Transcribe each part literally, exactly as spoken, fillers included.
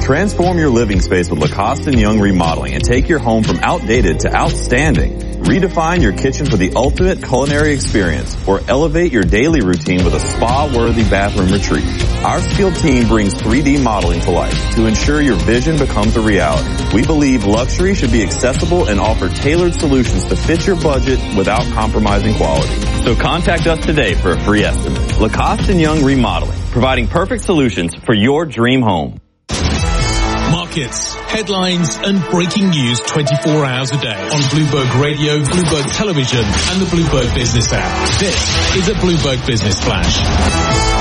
Transform your living space with Lacoste and Young Remodeling and take your home from outdated to outstanding. Redefine your kitchen for the ultimate culinary experience or elevate your daily routine with a spa-worthy bathroom retreat. Our skilled team brings three D modeling to life to ensure your vision becomes a reality. We believe luxury should be accessible and offer tailored solutions to fit your budget without compromising quality. So contact us today for a free estimate. Lacoste and Young Remodeling, providing perfect solutions for your dream home. Markets, headlines and breaking news twenty-four hours a day on Bloomberg Radio, Bloomberg Television and the Bloomberg Business app. This is a Bloomberg Business Flash.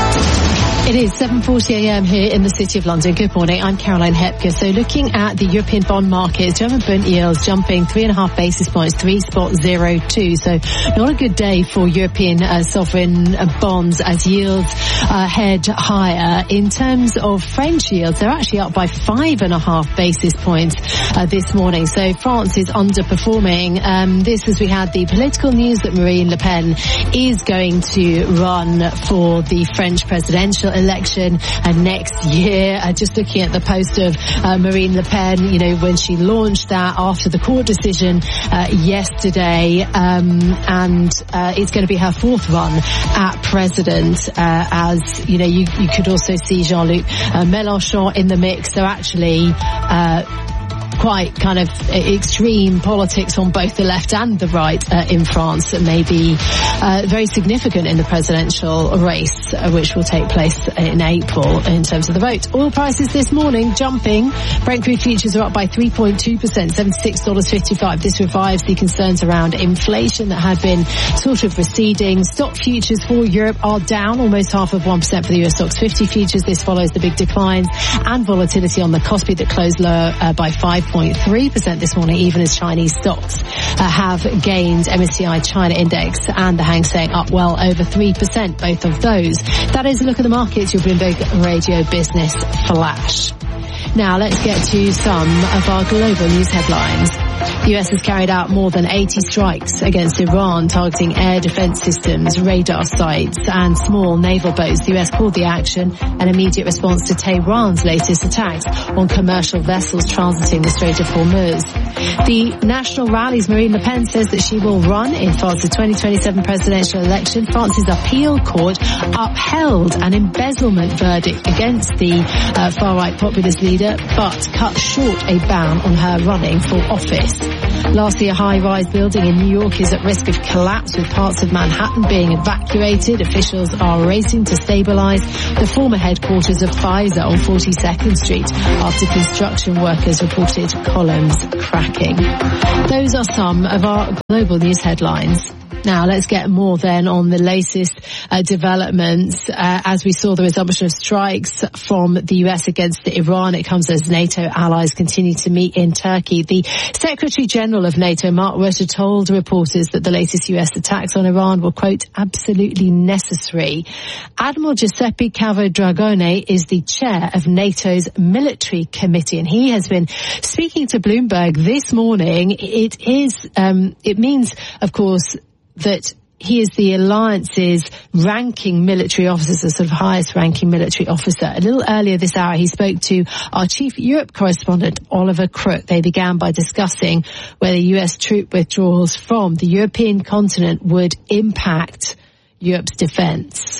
It is seven forty a m here in the City of London. Good morning. I'm Caroline Hepker. So looking at the European bond markets, German bond yields jumping three and a half basis points, three point zero two. So not a good day for European uh, sovereign uh, bonds as yields uh, head higher. In terms of French yields, they're actually up by five and a half basis points uh, this morning. So France is underperforming. Um, this as we had the political news that Marine Le Pen is going to run for the French presidential election uh, next year. Uh, just looking at the post of uh, Marine Le Pen, you know, when she launched that after the court decision uh, yesterday, um, and uh, it's going to be her fourth run at president. Uh, as you know, you, you could also see Jean-Luc uh, Mélenchon in the mix. So actually, uh, quite kind of extreme politics on both the left and the right uh, in France that may be uh, very significant in the presidential race, uh, which will take place in April in terms of the vote. Oil prices this morning jumping. Brent crude futures are up by three point two percent, seventy-six dollars fifty-five. This revives the concerns around inflation that had been sort of receding. Stock futures for Europe are down almost half of one percent for the U S Stocks fifty futures. This follows the big declines and volatility on the Kospi that closed lower uh, by five point three percent this morning, even as Chinese stocks uh, have gained. M S C I China Index and the Hang Seng up well over three percent, both of those. That is a look at the markets, your Bloomberg Radio Business Flash. Now let's get to some of our global news headlines. The U S has carried out more than eighty strikes against Iran, targeting air defense systems, radar sites and small naval boats. The U S called the action an immediate response to Tehran's latest attacks on commercial vessels transiting the Strait of Hormuz. The National Rally's Marine Le Pen says that she will run in France's twenty twenty-seven presidential election. France's appeal court upheld an embezzlement verdict against the uh, far-right populist leader, but cut short a ban on her running for office. Lastly, a high-rise building in New York is at risk of collapse, with parts of Manhattan being evacuated. Officials are racing to stabilize the former headquarters of Pfizer on forty-second Street after construction workers reported columns cracking. Those are some of our global news headlines. Now, let's get more then on the latest uh, developments. Uh, as we saw the resumption of strikes from the U S against Iran, it comes as NATO allies continue to meet in Turkey. The Secretary General of NATO, Mark Rutte, told reporters that the latest U S attacks on Iran were, quote, absolutely necessary. Admiral Giuseppe Cavadragone is the chair of NATO's military committee, and he has been speaking to Bloomberg this morning. It is, um, it means, of course, that he is the alliance's ranking military officer, the sort of highest ranking military officer. A little earlier this hour, he spoke to our chief Europe correspondent, Oliver Crook. They began by discussing whether U S troop withdrawals from the European continent would impact Europe's defense.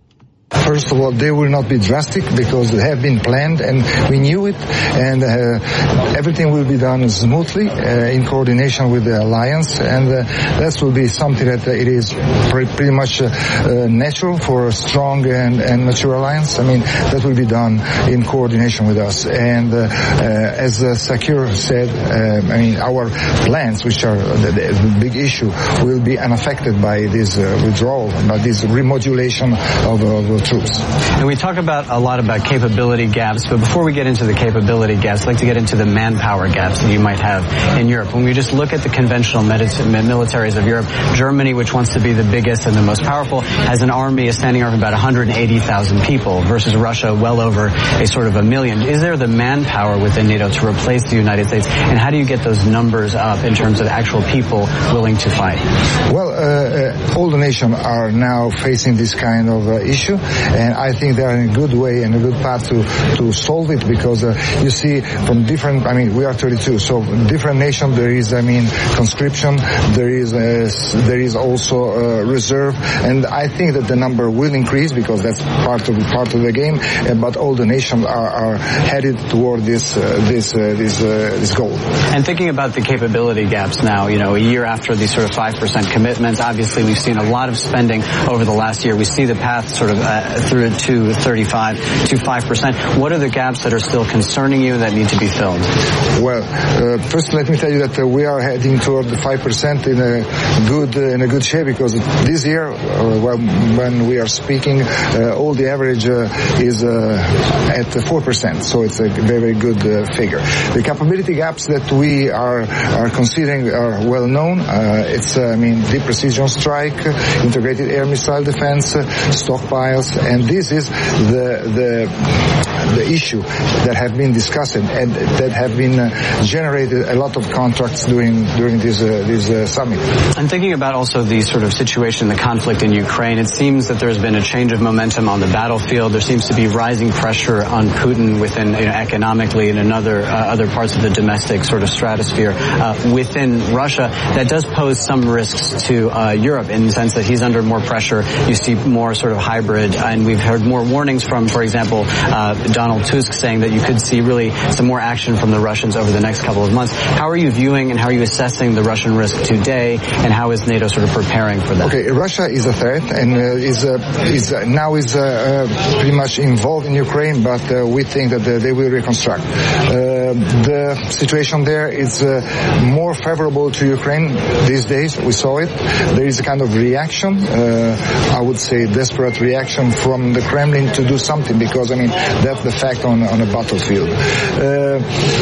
First of all, they will not be drastic because they have been planned and we knew it, and uh, everything will be done smoothly uh, in coordination with the alliance, and uh, that will be something that uh, it is pre- pretty much uh, uh, natural for a strong and, and mature alliance. I mean, that will be done in coordination with us. And uh, uh, as uh, Sakir said, uh, I mean, our plans, which are the, the big issue, will be unaffected by this uh, withdrawal, by this remodulation of uh, troops. And we talk about a lot about capability gaps, but before we get into the capability gaps, I'd like to get into the manpower gaps that you might have in Europe. When we just look at the conventional militaries of Europe, Germany, which wants to be the biggest and the most powerful, has an army, a standing army of about one hundred eighty thousand people versus Russia well over a sort of a million. Is there the manpower within NATO to replace the United States? And how do you get those numbers up in terms of actual people willing to fight? Well, uh, uh, all the nations are now facing this kind of uh, issue. and I think they are in a good way and a good path to to solve it, because uh, you see from different, I mean, we are thirty-two, so different nations there is, I mean, conscription, there is uh, there is also uh, reserve, and I think that the number will increase because that's part of part of the game. Uh, but all the nations are, are headed toward this uh, this uh, this uh, this goal. And thinking about the capability gaps now, you know, a year after these sort of five percent commitments, obviously we've seen a lot of spending over the last year. We see the path sort of uh, through to thirty-five to five percent. What are the gaps that are still concerning you that need to be filled? Well, uh, first let me tell you that uh, we are heading toward the five percent in a good uh, in a good shape, because this year, uh, when, when we are speaking, uh, all the average uh, is uh, at four percent, so it's a very, very good uh, figure. The capability gaps that we are are considering are well known. Uh, it's, uh, I mean, deep precision strike, integrated air missile defense, uh, stockpiles, and this is the the the issue that have been discussed and that have been uh, generated a lot of contracts during during this uh, this uh, summit. I'm thinking about also the sort of situation, the conflict in Ukraine. It seems that there's been a change of momentum on the battlefield. There seems to be rising pressure on Putin within, you know, economically and in other uh, other parts of the domestic sort of stratosphere uh, within Russia. That does pose some risks to uh, Europe in the sense that he's under more pressure. You see more sort of hybrid, and we've heard more warnings from, for example, uh, Donald Tusk saying that you could see really some more action from the Russians over the next couple of months. How are you viewing and how are you assessing the Russian risk today, and how is NATO sort of preparing for that? Okay, Russia is a threat and uh, is uh, is uh, now is uh, uh, pretty much involved in Ukraine, but uh, we think that uh, they will reconstruct. Uh, the situation there is uh, more favorable to Ukraine these days. We saw it. There is a kind of reaction, uh, I would say desperate reaction from the Kremlin to do something, because, I mean, that's the fact on, on a battlefield. Uh,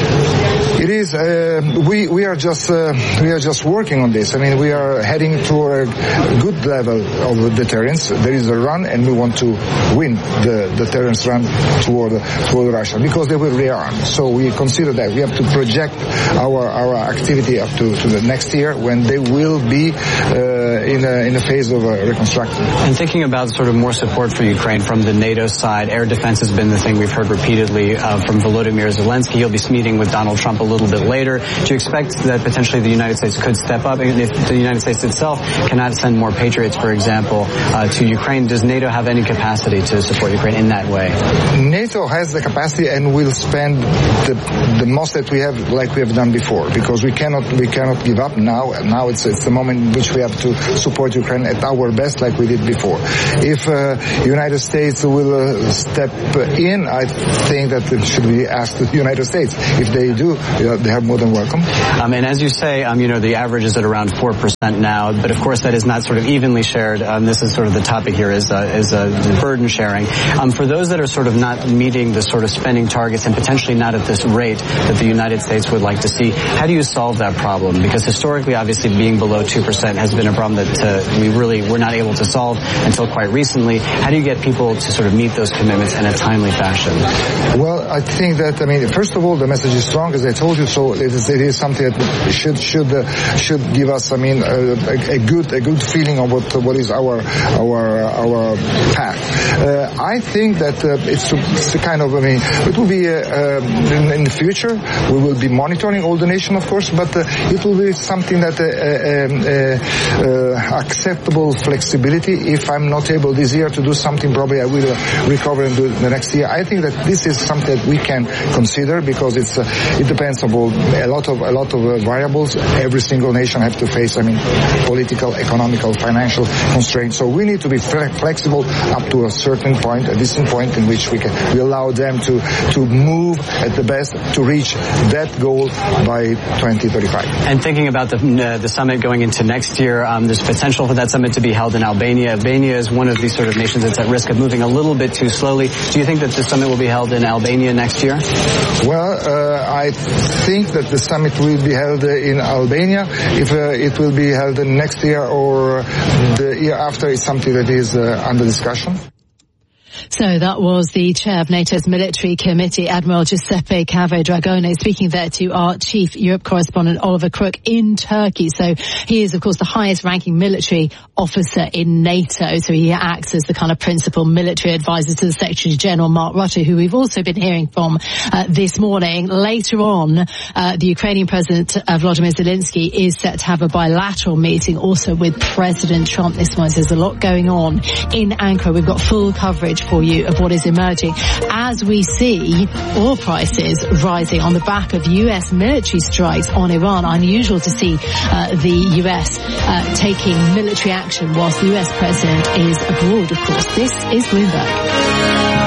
it is, uh, we, we are just, uh, we are just working on this. I mean, we are heading to a good level of deterrence. There is a run, and we want to win the deterrence run toward, toward Russia, because they will rearm. So we consider that we have to project our, our activity up to, to the next year, when they will be, uh, in a, in a phase of uh, reconstruction. And thinking about sort of more support for Ukraine from the NATO side, air defense has been the thing we've heard repeatedly uh, from Volodymyr Zelensky. He'll be meeting with Donald Trump a little bit later. Do you expect that potentially the United States could step up? And if the United States itself cannot send more Patriots, for example, uh, to Ukraine, does NATO have any capacity to support Ukraine in that way? NATO has the capacity and will spend the, the most that we have, like we have done before, because we cannot we cannot give up now. Now it's it's the moment in which we have to support Ukraine at our best, like we did before. If uh, United States will uh, step in, I think that it should be asked to the United States. If they do, uh, they are more than welcome. Um, and as you say, um, you know, the average is at around four percent now, but of course that is not sort of evenly shared. Um, this is sort of the topic here is uh, is uh, burden sharing. Um, for those that are sort of not meeting the sort of spending targets and potentially not at this rate that the United States would like to see, how do you solve that problem? Because historically, obviously, being below two percent has been a problem that uh, we really were not able to solve until quite recently. How do you get people to sort of meet those commitments in a timely fashion? Well, I think that, I mean, first of all, the message is strong, as I told you, so it is, it is something that should should uh, should give us, I mean, a, a good a good feeling of what what is our our our path. Uh, I think that uh, it's, it's a kind of, I mean, it will be uh, uh, in, in the future. We will be monitoring all the nation, of course, but uh, it will be something that uh, uh, uh, acceptable flexibility. If I'm not able this year to do something, probably I will uh, recover and do it the next year. I think that this is something that we can consider, because it's uh, it depends on a lot of a lot of uh, variables. Every single nation has to face, I mean, political, economical, financial constraints. So we need to be fle- flexible up to a certain point, a distant point in which we can we allow them to to move at the best to reach that goal by twenty thirty-five. And thinking about the uh, the summit going into next year, um, there's potential for that summit to be held in Albania. Albania is one of these sort of nations that's at risk of moving a little bit too slowly. Do you think that the summit will be held in Albania next year? Well, uh, I think that the summit will be held uh, in Albania. If uh, it will be held next year or the year after, is something that is uh, under discussion. So that was the chair of NATO's military committee, Admiral Giuseppe Cavo Dragone, speaking there to our chief Europe correspondent, Oliver Crook, in Turkey. So he is, of course, the highest ranking military officer in NATO. So he acts as the kind of principal military advisor to the Secretary General, Mark Rutte, who we've also been hearing from uh, this morning. Later on, uh, the Ukrainian President uh, Volodymyr Zelensky is set to have a bilateral meeting also with President Trump this morning. So there's a lot going on in Ankara. We've got full coverage for you of what is emerging as we see oil prices rising on the back of U S military strikes on Iran. Unusual to see uh, the U S uh, taking military action whilst the U S president is abroad, of course. This is Bloomberg.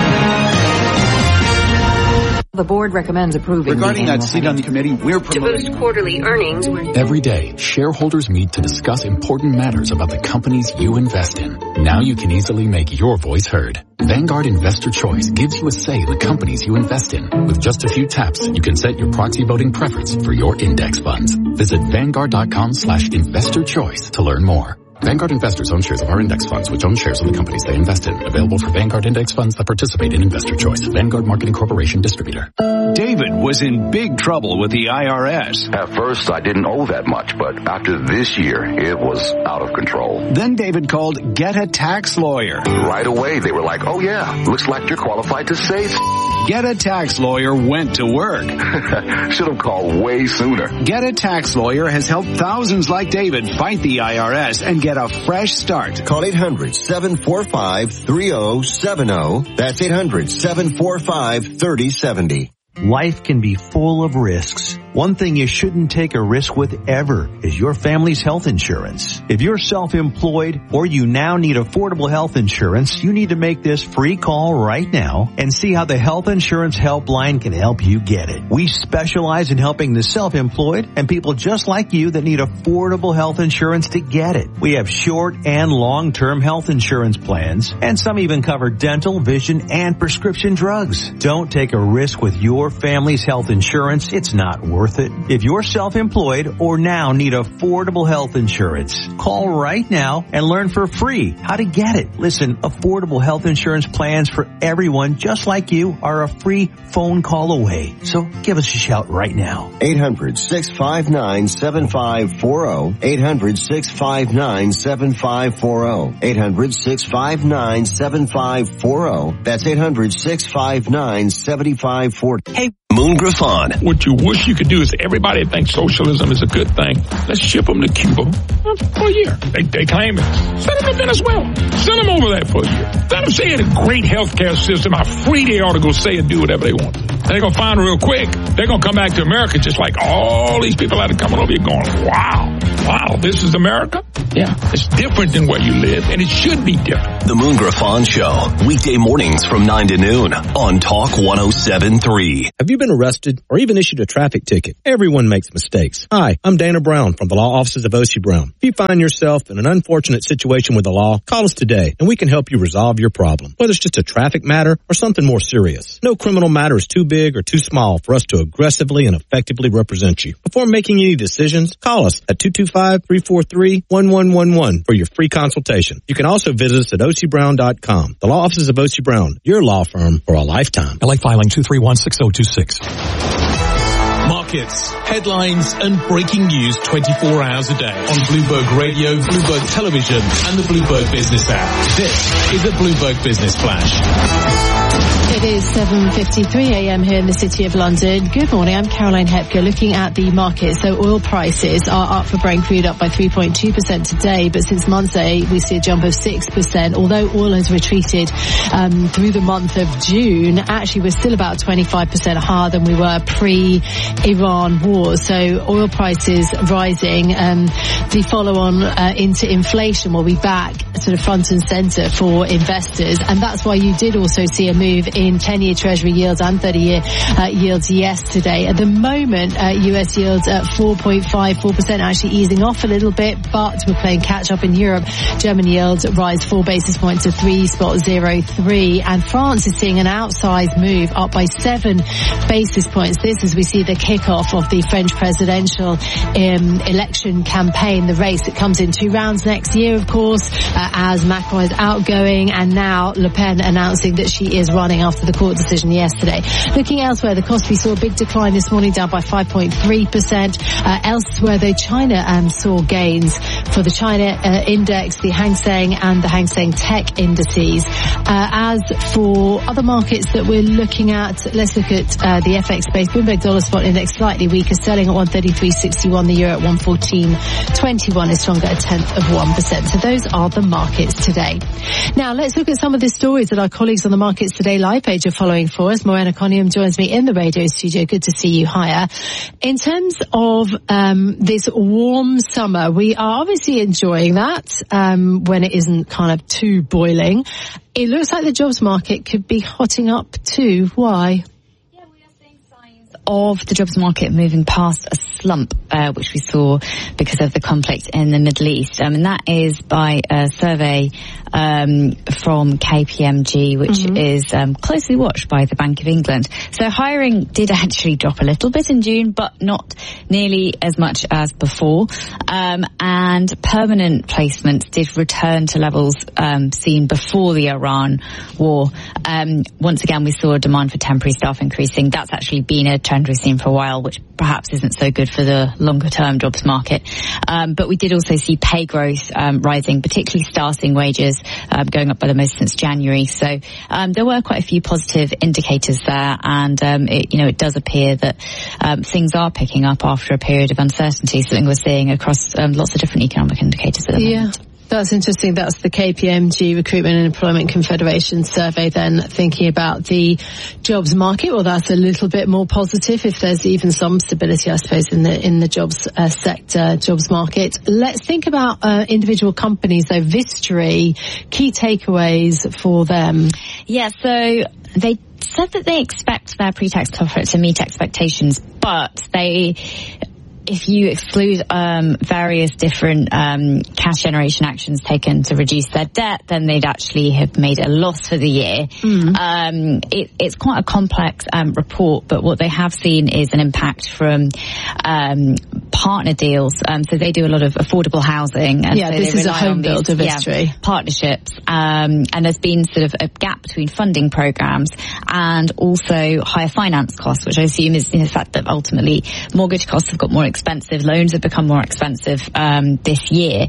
The board recommends approving. Regarding that seat on the committee, we're promoting to boost quarterly earnings. Every day, shareholders meet to discuss important matters about the companies you invest in. Now you can easily make your voice heard. Vanguard Investor Choice gives you a say in the companies you invest in. With just a few taps, you can set your proxy voting preference for your index funds. Visit Vanguard.com slash investor choice to learn more. Vanguard investors own shares of our index funds, which own shares of the companies they invest in. Available for Vanguard index funds that participate in Investor Choice. Vanguard Marketing Corporation Distributor. David was in big trouble with the I R S. At first, I didn't owe that much, but after this year, it was out of control. Then David called Get a Tax Lawyer. Right away, they were like, oh yeah, looks like you're qualified to save. Get a Tax Lawyer went to work. Should have called way sooner. Get a Tax Lawyer has helped thousands like David fight the I R S and get a fresh start. Call eight hundred, seven four five, three oh seven oh. That's eight hundred, seven four five, three oh seven oh. Life can be full of risks. One thing you shouldn't take a risk with ever is your family's health insurance. If you're self-employed or you now need affordable health insurance, you need to make this free call right now and see how the Health Insurance Helpline can help you get it. We specialize in helping the self-employed and people just like you that need affordable health insurance to get it. We have short and long-term health insurance plans, and some even cover dental, vision, and prescription drugs. Don't take a risk with your family's health insurance. It's not worth it. If you're self-employed or now need affordable health insurance, call right now and learn for free how to get it. Listen, affordable health insurance plans for everyone just like you are a free phone call away. So give us a shout right now. eight hundred, six five nine, seven five four oh. eight hundred, six five nine, seven five four oh. eight hundred, six five nine, seven five four oh. That's eight hundred, six five nine, seven five four oh. Hey, Moon Griffon. What you wish you could do is everybody thinks socialism is a good thing. Let's ship them to Cuba for a year. They, they claim it. Send them to Venezuela. Send them over there for a year. Let them say it's a great healthcare system, how free they are to go say and do whatever they want. And they're going to find real quick, they're going to come back to America just like all these people that are coming over here going, wow, wow, this is America? Yeah, it's different than where you live, and it should be different. The Moon Griffon Show, weekday mornings from nine to noon on Talk one oh seven point three. Have you been arrested or even issued a traffic ticket? Everyone makes mistakes. Hi, I'm Dana Brown from the law offices of O C Brown. If you find yourself in an unfortunate situation with the law, call us today and we can help you resolve your problem, whether it's just a traffic matter or something more serious. No criminal matter is too big or too small for us to aggressively and effectively represent you. Before making any decisions, call us at two two five, three four three, one one one one for your free consultation. You can also visit us at O C Brown dot com. The law offices of O C Brown, your law firm for a lifetime. L A filing two three one, six oh two six. Markets, headlines and breaking news twenty-four hours a day on Bloomberg Radio, Bloomberg Television and the Bloomberg Business app. This is a Bloomberg Business Flash. It is seven fifty-three a.m. here in the City of London. Good morning, I'm Caroline Hepker. Looking at the markets, so oil prices are up for Brent crude up by three point two percent today, but since Monday we see a jump of six percent. Although oil has retreated um, through the month of June, actually we're still about twenty-five percent higher than we were pre-Iran war. So oil prices rising, um, the follow-on uh, into inflation will be back sort of front and centre for investors, and that's why you did also see a move in ten-year Treasury yields and thirty-year uh, yields yesterday. At the moment, uh, U S yields at four point five four percent, actually easing off a little bit, but we're playing catch-up in Europe. German yields rise four basis points to three point zero three, and France is seeing an outsized move up by seven basis points. This as we see the kick-off of the French presidential um, election campaign, the race that comes in two rounds next year, of course, uh, as Macron is outgoing, and now Le Pen announcing that she is running after the court decision yesterday. Looking elsewhere, the Kospi saw a big decline this morning, down by five point three percent. Uh, elsewhere, though, China um, saw gains for the China uh, index, the Hang Seng and the Hang Seng Tech indices. Uh, as for other markets that we're looking at, let's look at uh, the F X space. Bloomberg Dollar Spot Index slightly weaker, selling at one thirty-three sixty-one. The euro at one fourteen twenty-one is stronger, a tenth of one percent. So those are the markets today. Now let's look at some of the stories that our colleagues on the Markets Today live page are following for us. Morena Conium joins me in the radio studio. Good to see you. Hiya. In terms of um, this warm summer, we are obviously enjoying that um, when it isn't kind of too boiling. It looks like the jobs market could be hotting up too. Why? Of the jobs market moving past a slump, uh, which we saw because of the conflict in the Middle East. Um, and that is by a survey um, from K P M G, which mm-hmm. is um, closely watched by the Bank of England. So hiring did actually drop a little bit in June, but not nearly as much as before. Um, and permanent placements did return to levels um, seen before the Iran war. Um, once again, we saw demand for temporary staff increasing. That's actually been a trend we've seen for a while, which perhaps isn't so good for the longer term jobs market. Um, but we did also see pay growth um, rising, particularly starting wages um, going up by the most since January. So um, there were quite a few positive indicators there, and um, it, you know, it does appear that um, things are picking up after a period of uncertainty, something we're seeing across um, lots of different economic indicators at the yeah. moment. That's interesting. That's the K P M G Recruitment and Employment Confederation survey then, thinking about the jobs market. Well, that's a little bit more positive if there's even some stability, I suppose, in the in the jobs uh, sector, jobs market. Let's think about uh, individual companies, though. Vistry, key takeaways for them. Yeah, so they said that they expect their pre-tax profit to meet expectations, but they... if you exclude um, various different um, cash generation actions taken to reduce their debt, then they'd actually have made a loss for the year. Mm. Um, it, it's quite a complex um, report, but what they have seen is an impact from um, partner deals. Um, so they do a lot of affordable housing. And yeah, so this is a home builder Vistry. Yeah, partnerships. Um, and there's been sort of a gap between funding programs and also higher finance costs, which I assume is the fact that ultimately mortgage costs have got more expensive, loans have become more expensive um, this year.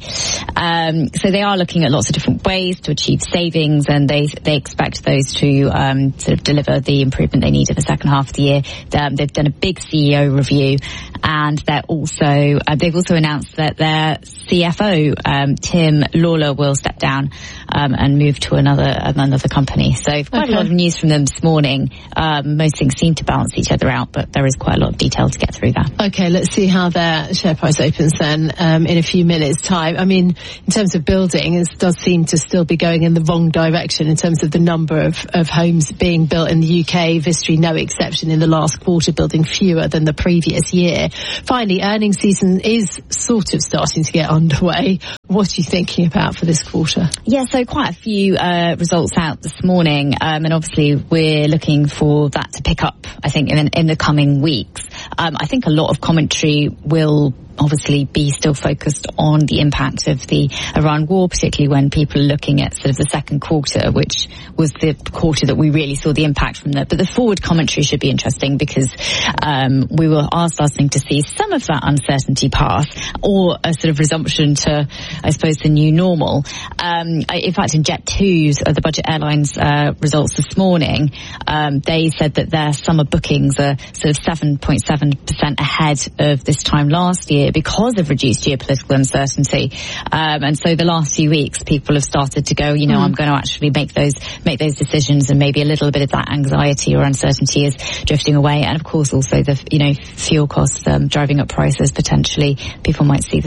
Um, so they are looking at lots of different ways to achieve savings, and they they expect those to um, sort of deliver the improvement they need in the second half of the year. Um, they've done a big C E O review, and they're also uh, they've also announced that their C F O um, Tim Lawler will step down um, and move to another another company. So quite okay. a lot of news from them this morning. Um, most things seem to balance each other out, but there is quite a lot of detail to get through there. Okay, let's see how their share price opens then um, in a few minutes' time. I mean, in terms of building, it does seem to still be going in the wrong direction in terms of the number of, of homes being built in the U K. Vistry, no exception in the last quarter, building fewer than the previous year. Finally, earnings season is sort of starting to get underway. What are you thinking about for this quarter? Yeah, so quite a few uh, results out this morning, um, and obviously we're looking for that to pick up, I think, in, in the coming weeks. Um, I think a lot of commentary will obviously be still focused on the impact of the Iran war, particularly when people are looking at sort of the second quarter, which was the quarter that we really saw the impact from that. But the forward commentary should be interesting because um, we were, are starting to see some of that uncertainty pass, or a sort of resumption to, I suppose, the new normal. Um, in fact, in Jet two's, uh, the budget airlines uh, results this morning, um, they said that their summer bookings are sort of seven point seven percent ahead of this time last year, because of reduced geopolitical uncertainty. Um, and so the last few weeks, people have started to go, you know, mm. I'm going to actually make those make those decisions, and maybe a little bit of that anxiety or uncertainty is drifting away. And of course, also the, you know, fuel costs um, driving up prices potentially. People might see that that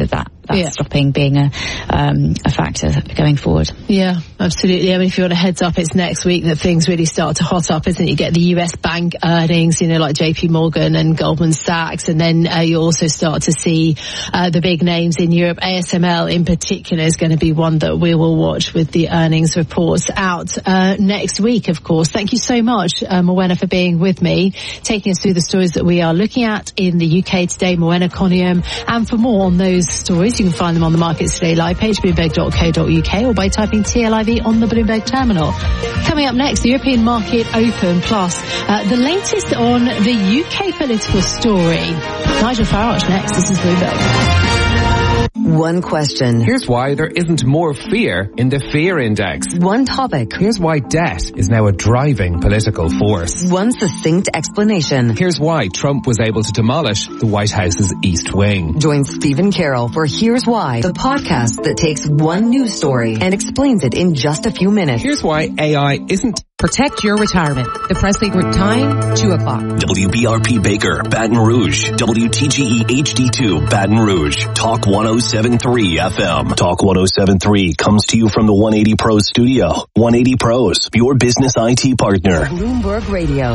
that yeah. stopping being a um, a factor going forward. Yeah, absolutely. I mean, if you want a heads up, it's next week that things really start to hot up, isn't it? You get the U S bank earnings, you know, like J P Morgan and Goldman Sachs, and then uh, you also start to see uh, the big names in Europe. A S M L in particular is going to be one that we will watch with the earnings reports out uh, next week, of course. Thank you so much, uh, Morwenna, for being with me, taking us through the stories that we are looking at in the U K today. Morwenna Coniam. And for more on those stories, you can find them on the Markets Today live page, bloomberg dot co dot uk, or by typing T L I V on the Bloomberg terminal. Coming up next, the European market open, plus uh, the latest on the U K political story. Nigel Farage next. This is Bloomberg. One question. Here's why there isn't more fear in the fear index. One topic. Here's why debt is now a driving political force. One succinct explanation. Here's why Trump was able to demolish the White House's East Wing. Join Stephen Carroll for Here's Why, the podcast that takes one news story and explains it in just a few minutes. Here's why A I isn't... Protect your retirement. The Presley Group time, two o'clock. W B R P Baker, Baton Rouge. W T G E H D two, Baton Rouge. Talk one oh seven point three F M. Talk one oh seven point three comes to you from the one eighty Pros studio. one eighty Pros, your business I T partner. Bloomberg Radio.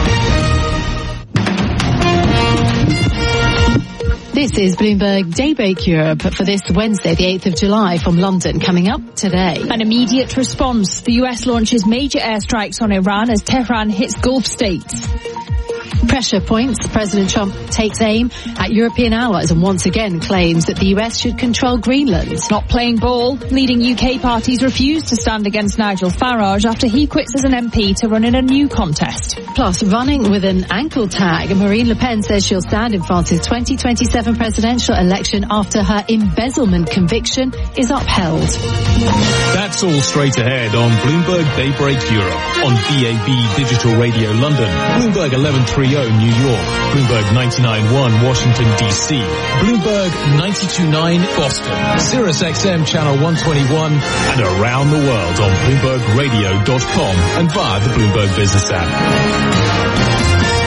This is Bloomberg Daybreak Europe for this Wednesday, the eighth of July, from London. Coming up today. An immediate response. The U S launches major airstrikes on Iran as Tehran hits Gulf states. Pressure points. President Trump takes aim at European allies and once again claims that the U S should control Greenland. Not playing ball. Leading U K parties refuse to stand against Nigel Farage after he quits as an M P to run in a new contest. Plus, running with an ankle tag. Marine Le Pen says she'll stand in France's twenty twenty-seven presidential election after her embezzlement conviction is upheld. That's all straight ahead on Bloomberg Daybreak Europe on D A B Digital Radio London, Bloomberg eleven thirty New York, Bloomberg ninety-nine point one Washington, D C, Bloomberg ninety-two point nine Boston, Sirius X M Channel one twenty-one, and around the world on Bloomberg Radio dot com and via the Bloomberg Business app.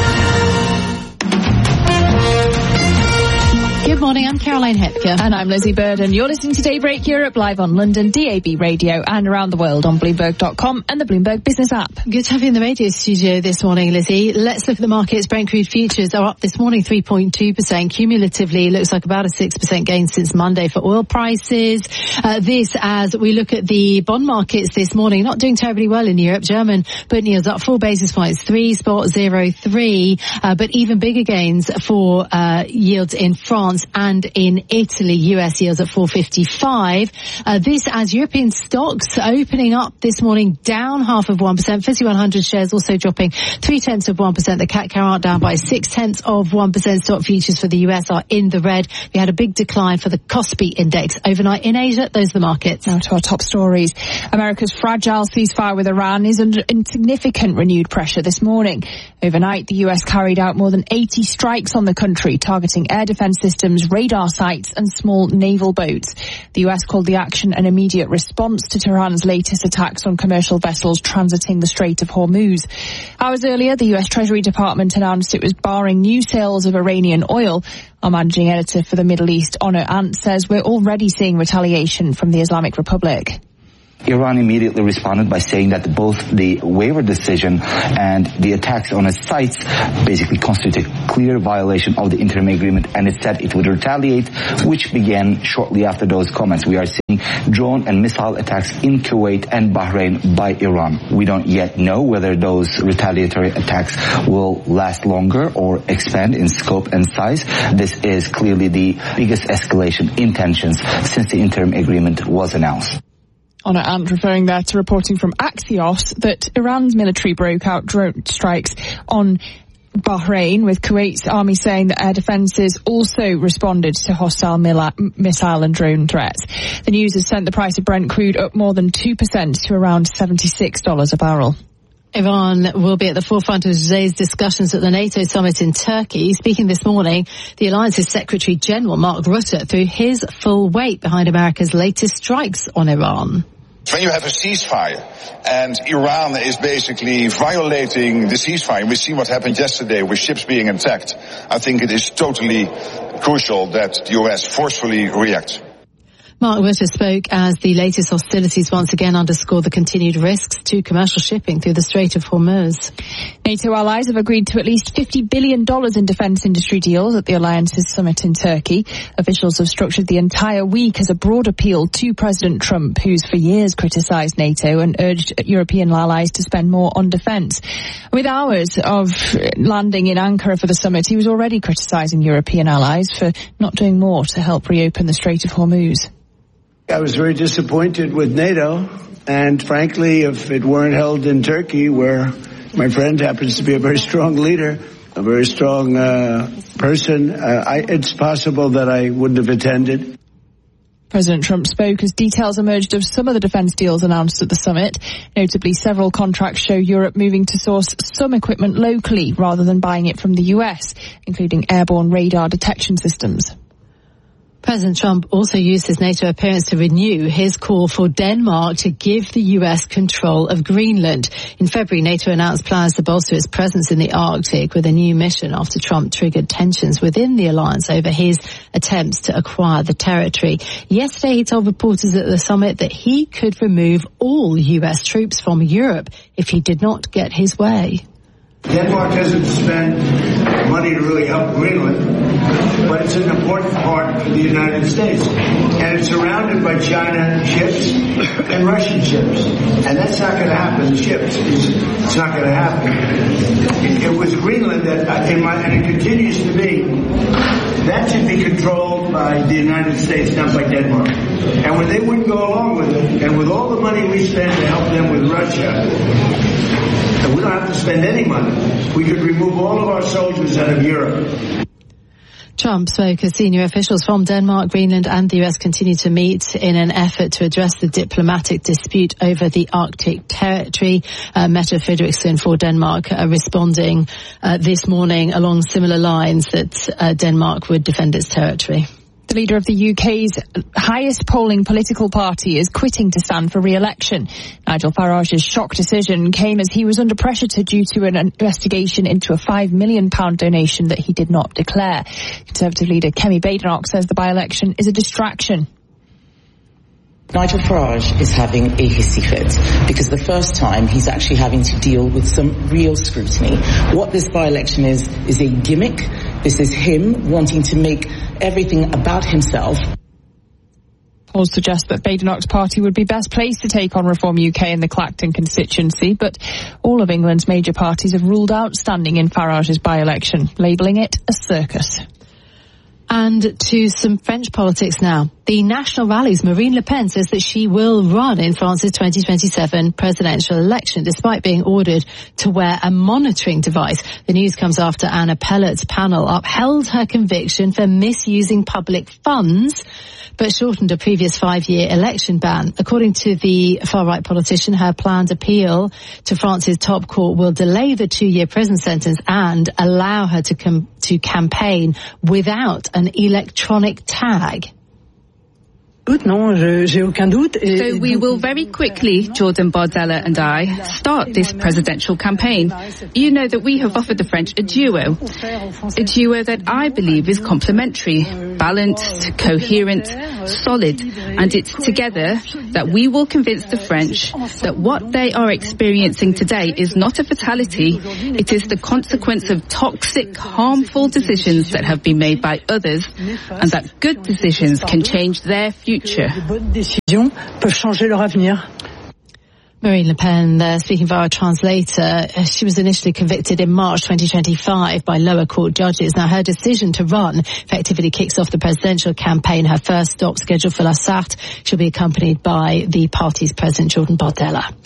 Good morning, I'm Caroline Hepker. And I'm Lizzie Burden. You're listening to Daybreak Europe live on London, D A B Radio, and around the world on Bloomberg dot com and the Bloomberg Business app. Good to have you in the radio studio this morning, Lizzie. Let's look at the markets. Brent crude futures are up this morning three point two percent. Cumulatively, looks like about a six percent gain since Monday for oil prices. Uh, this as we look at the bond markets this morning, not doing terribly well in Europe. German Bund yields up four basis points, three spot zero three, uh, but even bigger gains for uh, yields in France and in Italy. U S yields at four fifty-five. Uh, this as European stocks opening up this morning down half of one percent. FTSE one hundred shares also dropping three tenths of one percent. The C A C carrot down by six tenths of one percent. Stock futures for the U S are in the red. We had a big decline for the Kospi index overnight in Asia. Those are the markets. Now to our top stories. America's fragile ceasefire with Iran is under significant renewed pressure this morning. Overnight, the U S carried out more than eighty strikes on the country, targeting air defense systems, radar sites and small naval boats. The U S called the action an immediate response to Tehran's latest attacks on commercial vessels transiting the Strait of Hormuz. Hours earlier, the U S Treasury Department announced it was barring new sales of Iranian oil. Our managing editor for the Middle East, Honor Ant, says we're already seeing retaliation from the Islamic Republic. Iran immediately responded by saying that both the waiver decision and the attacks on its sites basically constitute a clear violation of the interim agreement, and it said it would retaliate, which began shortly after those comments. We are seeing drone and missile attacks in Kuwait and Bahrain by Iran. We don't yet know whether those retaliatory attacks will last longer or expand in scope and size. This is clearly the biggest escalation in tensions since the interim agreement was announced. Honor Ant referring there to reporting from Axios that Iran's military broke out drone strikes on Bahrain, with Kuwait's army saying that air defences also responded to hostile missile and drone threats. The news has sent the price of Brent crude up more than two percent to around seventy-six dollars a barrel. Iran will be at the forefront of today's discussions at the NATO summit in Turkey. Speaking this morning, the alliance's Secretary General Mark Rutte threw his full weight behind America's latest strikes on Iran. When you have a ceasefire and Iran is basically violating the ceasefire, we see what happened yesterday with ships being attacked, I think it is totally crucial that the U S forcefully reacts. Mark Rutte spoke as the latest hostilities once again underscore the continued risks to commercial shipping through the Strait of Hormuz. NATO allies have agreed to at least fifty billion dollars in defence industry deals at the alliance's summit in Turkey. Officials have structured the entire week as a broad appeal to President Trump, who's for years criticised NATO and urged European allies to spend more on defence. With hours of landing in Ankara for the summit, he was already criticising European allies for not doing more to help reopen the Strait of Hormuz. I was very disappointed with NATO, and frankly, if it weren't held in Turkey, where my friend happens to be a very strong leader, a very strong uh, person, uh, I, it's possible that I wouldn't have attended. President Trump spoke as details emerged of some of the defence deals announced at the summit. Notably, several contracts show Europe moving to source some equipment locally rather than buying it from the U S, including airborne radar detection systems. President Trump also used his NATO appearance to renew his call for Denmark to give the U S control of Greenland. In February, NATO announced plans to bolster its presence in the Arctic with a new mission after Trump triggered tensions within the alliance over his attempts to acquire the territory. Yesterday, he told reporters at the summit that he could remove all U S troops from Europe if he did not get his way. Denmark doesn't spend money to really help Greenland, but it's an important part for the United States. And it's surrounded by China ships and Russian ships. And that's not going to happen. The ships, it's, it's not going to happen. It, it was Greenland that, in my, and it continues to be, that should be controlled by the United States, not by Denmark. And when they wouldn't go along with it, and with all the money we spend to help them with Russia, and we don't have to spend any money. We could remove all of our soldiers out of Europe. Trump spoke as senior officials from Denmark, Greenland and the U S continue to meet in an effort to address the diplomatic dispute over the Arctic territory. Uh, Mette Frederiksen for Denmark uh, responding uh, this morning along similar lines that uh, Denmark would defend its territory. The leader of the U K's highest polling political party is quitting to stand for re-election. Nigel Farage's shock decision came as he was under pressure to due to an investigation into a five million pounds donation that he did not declare. Conservative leader Kemi Badenoch says the by-election is a distraction. Nigel Farage is having a hissy fit because the first time he's actually having to deal with some real scrutiny. What this by-election is, is a gimmick. This is him wanting to make everything about himself. Polls suggest that Badenoch's party would be best placed to take on Reform U K in the Clacton constituency, but all of England's major parties have ruled out standing in Farage's by-election, labelling it a circus. And to some French politics now. The National Rally's Marine Le Pen says that she will run in France's twenty twenty-seven presidential election, despite being ordered to wear a monitoring device. The news comes after an appellate panel upheld her conviction for misusing public funds, but shortened a previous five-year election ban. According to the far-right politician, her planned appeal to France's top court will delay the two-year prison sentence and allow her to com- to campaign without an electronic tag. So we will very quickly, Jordan Bardella and I, start this presidential campaign. You know that we have offered the French a duo, a duo that I believe is complementary, balanced, coherent, solid, and it's together that we will convince the French that what they are experiencing today is not a fatality, it is the consequence of toxic, harmful decisions that have been made by others, and that good decisions can change their future. Marine Le Pen there, speaking via a translator. She was initially convicted in March twenty twenty-five by lower court judges. Now, her decision to run effectively kicks off the presidential campaign. Her first stop scheduled for La Sarthe. She'll be accompanied by the party's president, Jordan Bardella.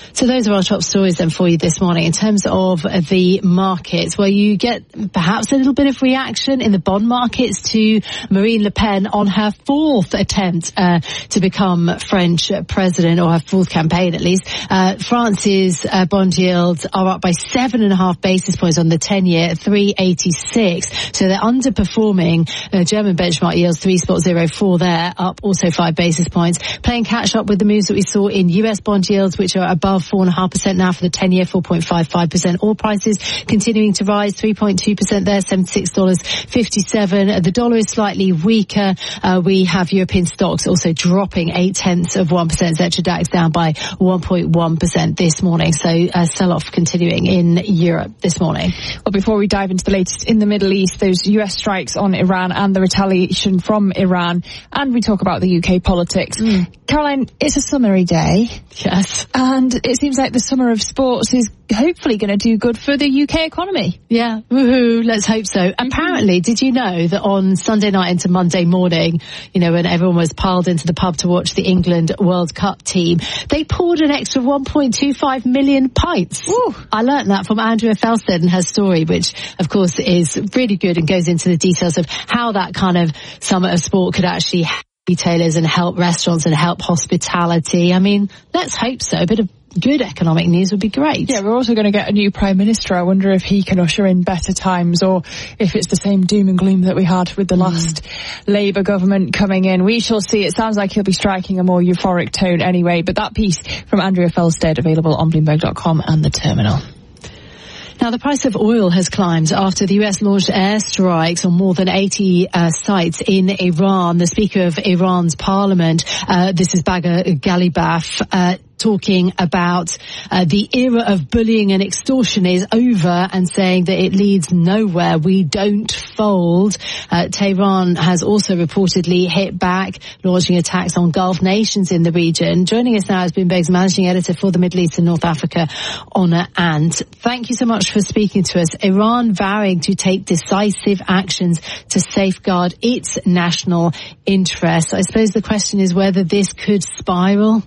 So those are our top stories then for you this morning. In terms of the markets, well, you get perhaps a little bit of reaction in the bond markets to Marine Le Pen on her fourth attempt uh, to become French president, or her fourth campaign at least. Uh, France's uh, bond yields are up by seven and a half basis points on the ten-year, three eighty-six. So they're underperforming uh, German benchmark yields, three point oh four there, up also five basis points. Playing catch up with the moves that we saw in U S bond yields, which are above four and a half percent now for the ten-year, four point five five percent. Oil prices continuing to rise, three point two percent there, seventy-six dollars fifty-seven. The dollar is slightly weaker. Uh, we have European stocks also dropping eight tenths of one percent. Xetra DAX down by one point one percent this morning. So uh, sell-off continuing in Europe this morning. Well, before we dive into the latest in the Middle East, those U S strikes on Iran and the retaliation from Iran, and we talk about the U K politics. Mm. Caroline, it's a summery day. Yes. And it seems like the summer of sports is hopefully going to do good for the U K economy. Yeah, woohoo, let's hope so. Mm-hmm. Apparently, did you know that on Sunday night into Monday morning, you know, when everyone was piled into the pub to watch the England World Cup team, they poured an extra one point two five million pints. Ooh. I learnt that from Andrea Felsted and her story, which of course is really good and goes into the details of how that kind of summer of sport could actually help retailers and help restaurants and help hospitality. I mean, let's hope so. A bit of good economic news would be great. Yeah, we're also going to get a new Prime Minister. I wonder if he can usher in better times, or if it's the same doom and gloom that we had with the mm. last Labour government coming in. We shall see. It sounds like he'll be striking a more euphoric tone anyway. But that piece from Andrea Felsted, available on Bloomberg dot com and the Terminal. Now, the price of oil has climbed after the U S launched airstrikes on more than eighty uh, sites in Iran. The Speaker of Iran's parliament, uh, this is Bagher Ghalibaf, uh, talking about uh, the era of bullying and extortion is over and saying that it leads nowhere. We don't fold. Uh, Tehran has also reportedly hit back, launching attacks on Gulf nations in the region. Joining us now is Bloomberg's managing editor for the Middle East and North Africa, Honor Ant. Thank you so much for speaking to us. Iran vowing to take decisive actions to safeguard its national interests. I suppose the question is whether this could spiral.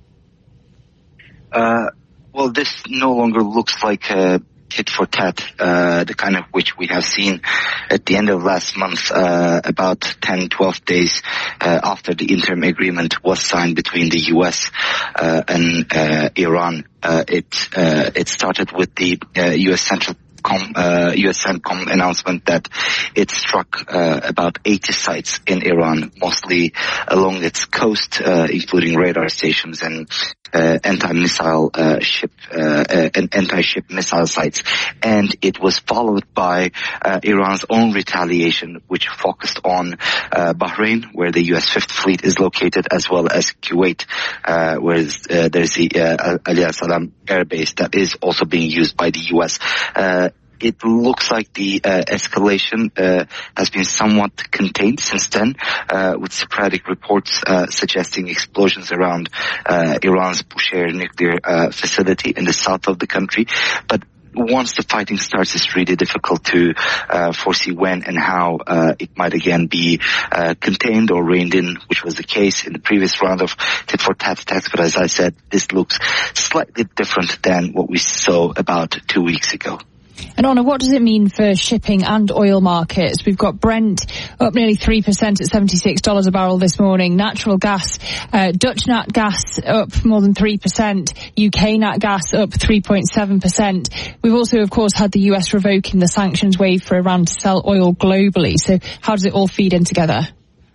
Uh, well, this no longer looks like a tit for tat, uh, the kind of which we have seen at the end of last month, uh, about ten, twelve days uh, after the interim agreement was signed between the U S uh, and uh, Iran. Uh, it uh, it started with the uh, U S Central Com, uh, U S CENTCOM announcement that it struck uh, about eighty sites in Iran, mostly along its coast, uh, including radar stations and uh, anti-missile uh, ship uh, uh, and anti-ship missile sites. And it was followed by uh, Iran's own retaliation, which focused on uh, Bahrain, where the U S Fifth Fleet is located, as well as Kuwait, uh, where uh, there's the uh, Ali al-Salam air base that is also being used by the U S. Uh, It looks like the uh, escalation uh, has been somewhat contained since then, uh, with sporadic reports uh, suggesting explosions around uh, Iran's Bushehr nuclear uh, facility in the south of the country. But once the fighting starts, it's really difficult to uh, foresee when and how uh, it might again be uh, contained or reined in, which was the case in the previous round of tit-for-tat attacks. But as I said, this looks slightly different than what we saw about two weeks ago. And Honor, what does it mean for shipping and oil markets? We've got Brent up nearly three percent at seventy-six dollars a barrel this morning. Natural gas, uh, Dutch Nat Gas up more than three percent. U K Nat Gas up three point seven percent. We've also, of course, had the U S revoking the sanctions wave for Iran to sell oil globally. So how does it all feed in together?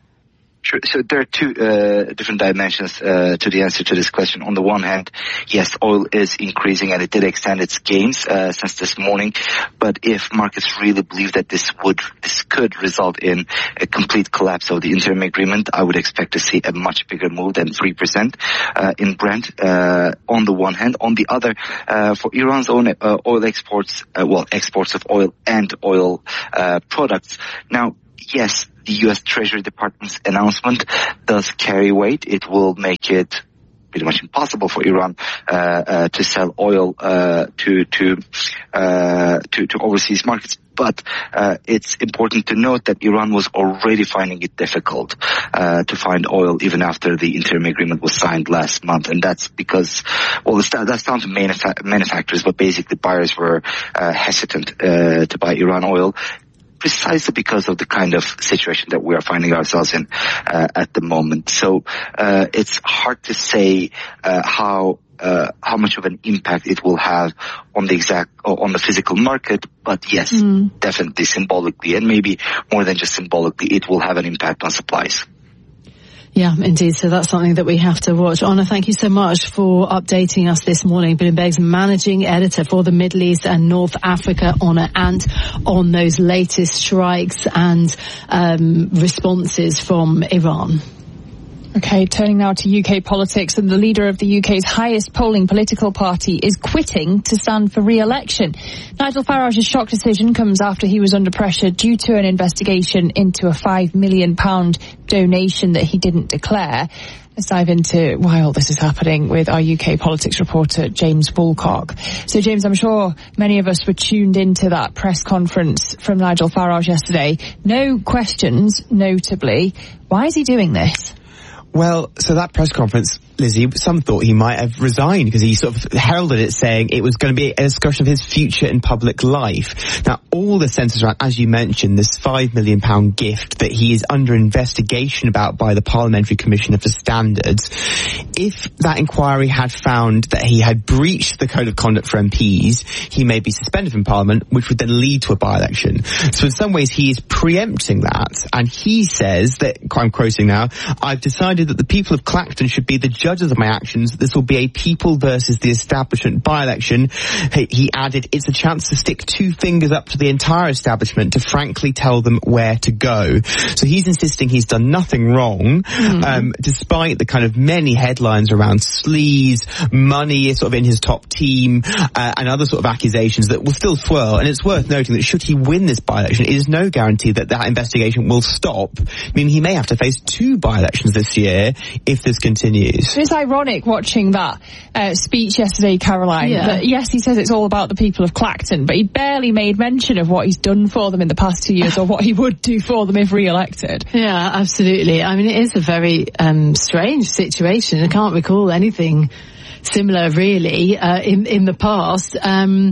Sure. So there are two uh, different dimensions uh, to the answer to this question. On the one hand, yes, oil is increasing and it did extend its gains uh, since this morning. But if markets really believe that this would, this could result in a complete collapse of the interim agreement, I would expect to see a much bigger move than three percent uh, in Brent. Uh, on the one hand, on the other, uh, for Iran's own uh, oil exports, uh, well, exports of oil and oil uh, products. Now, yes, the U S Treasury Department's announcement does carry weight. It will make it pretty much impossible for Iran uh, uh, to sell oil uh, to to, uh, to to overseas markets. But uh, it's important to note that Iran was already finding it difficult uh, to find oil even after the interim agreement was signed last month. And that's because, well, it's, that's down to manufa- manufacturers, but basically buyers were uh, hesitant uh, to buy Iran oil, precisely because of the kind of situation that we are finding ourselves in uh, at the moment. So uh, it's hard to say uh, how Uh, how much of an impact it will have on the exact, on the physical market, but yes, mm. definitely symbolically, and maybe more than just symbolically, it will have an impact on supplies. Yeah, indeed. So that's something that we have to watch. Honor, thank you so much for updating us this morning. Bloomberg's managing editor for the Middle East and North Africa, Honor, and on those latest strikes and um, responses from Iran. Okay, turning now to U K politics, and the leader of the U K's highest polling political party is quitting to stand for re-election. Nigel Farage's shock decision comes after he was under pressure due to an investigation into a five million pounds donation that he didn't declare. Let's dive into why all this is happening with our U K politics reporter, James Woolcock. So, James, I'm sure many of us were tuned into that press conference from Nigel Farage yesterday. No questions, notably. Why is he doing this? Well, so that press conference, Lizzie, some thought he might have resigned because he sort of heralded it saying it was going to be a discussion of his future in public life. Now, all the centres around, as you mentioned, this five million pounds gift that he is under investigation about by the Parliamentary Commission for Standards. If that inquiry had found that he had breached the Code of Conduct for M Ps, he may be suspended from Parliament, which would then lead to a by-election. So in some ways, he is preempting that, and he says that, I'm quoting now, I've decided that the people of Clacton should be the judges of my actions. This will be a people versus the establishment by-election. He added, it's a chance to stick two fingers up to the entire establishment to frankly tell them where to go. So he's insisting he's done nothing wrong, mm-hmm. um, despite the kind of many headlines around sleaze, money sort of in his top team, uh, and other sort of accusations that will still swirl. And it's worth noting that should he win this by-election, it is no guarantee that that investigation will stop. I mean, he may have to face two by-elections this year if this continues. It's ironic watching that uh, speech yesterday, Caroline. Yeah. That, yes, he says it's all about the people of Clacton, but he barely made mention of what he's done for them in the past two years or what he would do for them if re-elected. Yeah, absolutely. I mean, it is a very um, strange situation. I can't recall anything similar, really, uh, in, in the past. Um,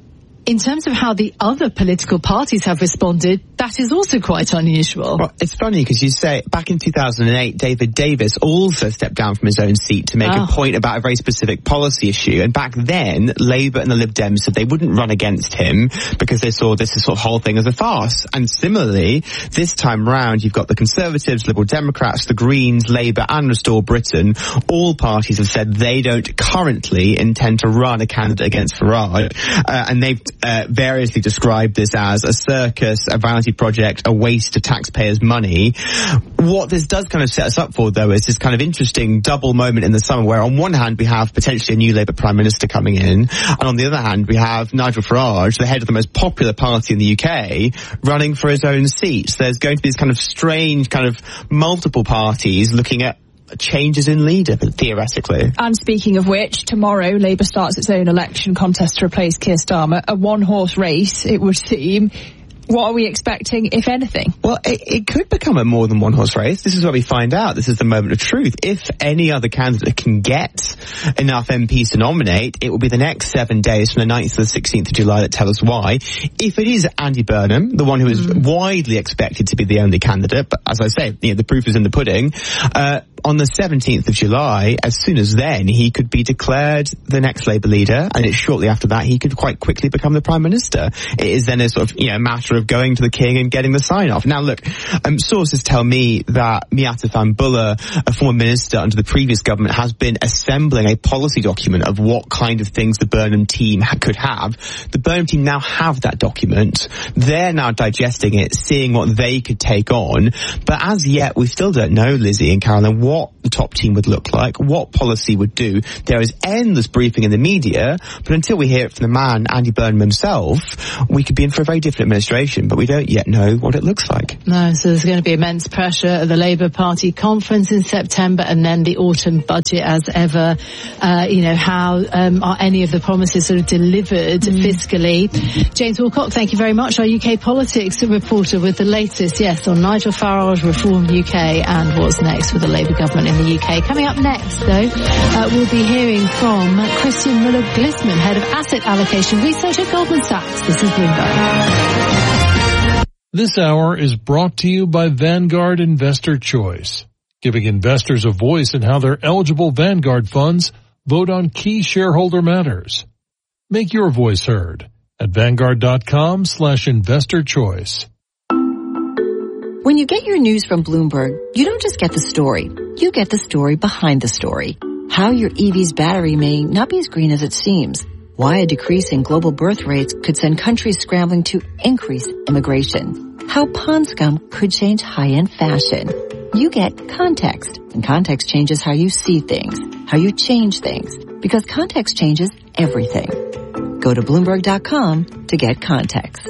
In terms of how the other political parties have responded, that is also quite unusual. Well, it's funny because you say back in two thousand eight, David Davis also stepped down from his own seat to make oh. a point about a very specific policy issue. And back then, Labour and the Lib Dems said they wouldn't run against him because they saw this sort of whole thing as a farce. And similarly, this time round, you've got the Conservatives, Liberal Democrats, the Greens, Labour and Restore Britain. All parties have said they don't currently intend to run a candidate against Farage. Uh, and they've Uh, variously described this as a circus, a vanity project, a waste of taxpayers' money. What this does kind of set us up for, though, is this kind of interesting double moment in the summer where on one hand we have potentially a new Labour Prime Minister coming in, and on the other hand we have Nigel Farage, the head of the most popular party in the U K, running for his own seat. So there's going to be this kind of strange kind of multiple parties looking at changes in leader, theoretically. And speaking of which, tomorrow Labour starts its own election contest to replace Keir Starmer, a one-horse race, it would seem. What are we expecting, if anything? Well, it, it could become a more than one horse race. This is where we find out. This is the moment of truth. If any other candidate can get enough M Ps to nominate, it will be the next seven days from the ninth to the sixteenth of July that tell us why. If it is Andy Burnham, the one who is mm. widely expected to be the only candidate, but as I say, you know, the proof is in the pudding, uh, on the seventeenth of July, as soon as then, he could be declared the next Labour leader, and it's shortly after that he could quite quickly become the Prime Minister. It is then a sort of, you know, matter of going to the King and getting the sign-off. Now, look, um, sources tell me that Miatta Fahnbulleh, a former minister under the previous government, has been assembling a policy document of what kind of things the Burnham team ha- could have. The Burnham team now have that document. They're now digesting it, seeing what they could take on. But as yet, we still don't know, Lizzie and Caroline, what what the top team would look like, what policy would do. There is endless briefing in the media, but until we hear it from the man, Andy Burnham himself, we could be in for a very different administration, but we don't yet know what it looks like. No, so there's going to be immense pressure at the Labour Party conference in September, and then the autumn budget as ever. Uh, you know, how um, are any of the promises sort of delivered mm. fiscally? James Wilcock, thank you very much, our U K politics reporter, with the latest, yes, on Nigel Farage, Reform U K, and what's next with the Labour government in the U K. Coming up next, though, uh, we'll be hearing from Christian Muller-Glissman, Head of Asset Allocation Research at Goldman Sachs. This is Bloomberg. This hour is brought to you by Vanguard Investor Choice, giving investors a voice in how their eligible Vanguard funds vote on key shareholder matters. Make your voice heard at Vanguard.com slash investor choice. When you get your news from Bloomberg, you don't just get the story. You get the story behind the story. How your E V's battery may not be as green as it seems. Why a decrease in global birth rates could send countries scrambling to increase immigration. How pond scum could change high-end fashion. You get context, and context changes how you see things, how you change things, because context changes everything. Go to Bloomberg dot com to get context.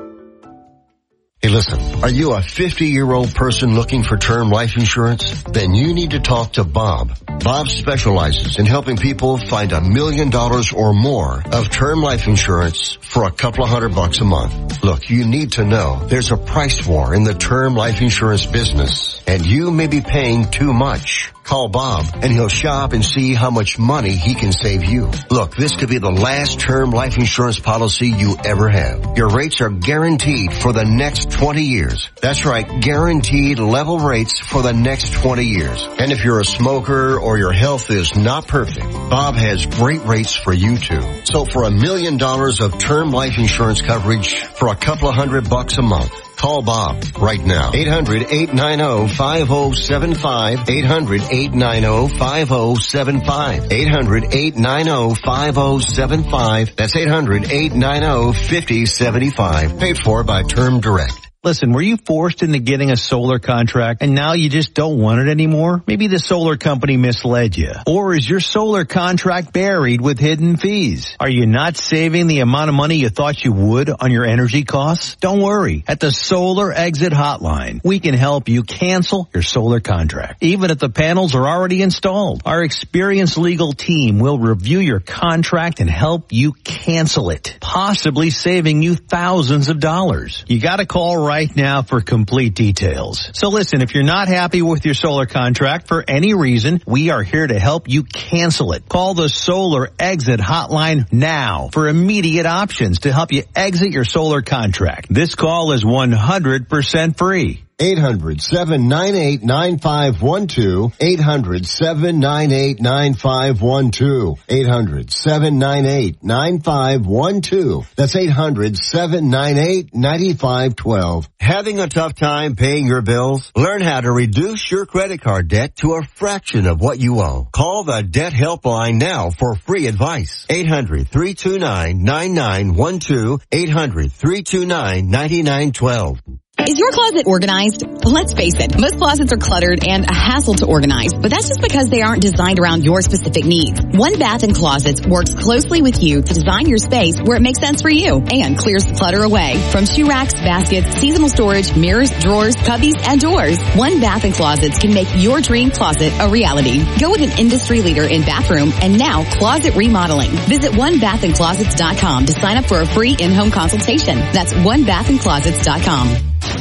Hey, listen, are you a fifty-year-old person looking for term life insurance? Then you need to talk to Bob. Bob specializes in helping people find a million dollars or more of term life insurance for a couple of hundred bucks a month. Look, you need to know there's a price war in the term life insurance business, and you may be paying too much. Call Bob, and he'll shop and see how much money he can save you. Look, this could be the last term life insurance policy you ever have. Your rates are guaranteed for the next twenty years. That's right, guaranteed level rates for the next twenty years. And if you're a smoker or your health is not perfect, Bob has great rates for you too. So for a million dollars of term life insurance coverage for a couple of hundred bucks a month, call Bob right now. eight hundred, eight nine zero, five zero seven five. eight hundred, eight nine zero, five zero seven five. eight hundred, eight nine zero, five zero seven five. That's eight hundred, eight nine zero, five zero seven five. Paid for by Term Direct. Listen, were you forced into getting a solar contract and now you just don't want it anymore? Maybe the solar company misled you. Or is your solar contract buried with hidden fees? Are you not saving the amount of money you thought you would on your energy costs? Don't worry. At the Solar Exit Hotline, we can help you cancel your solar contract, even if the panels are already installed. Our experienced legal team will review your contract and help you cancel it, possibly saving you thousands of dollars. You gotta call right now for complete details. So listen, if you're not happy with your solar contract for any reason, we are here to help you cancel it. Call the Solar Exit Hotline now for immediate options to help you exit your solar contract. This call is one hundred percent free. eight hundred, seven nine eight, nine five one two. eight hundred, seven nine eight, nine five one two. eight hundred, seven nine eight, nine five one two. That's eight hundred, seven nine eight, nine five one two. Having a tough time paying your bills? Learn how to reduce your credit card debt to a fraction of what you owe. Call the Debt Helpline now for free advice. eight hundred, three two nine, nine nine one two. eight hundred, three two nine, nine nine one two. Is your closet organized? Let's face it, most closets are cluttered and a hassle to organize, but that's just because they aren't designed around your specific needs. One Bath and Closets works closely with you to design your space where it makes sense for you and clears the clutter away. From shoe racks, baskets, seasonal storage, mirrors, drawers, cubbies, and doors, One Bath and Closets can make your dream closet a reality. Go with an industry leader in bathroom and now closet remodeling. Visit one bath and closets dot com to sign up for a free in-home consultation. That's one bath and closets dot com.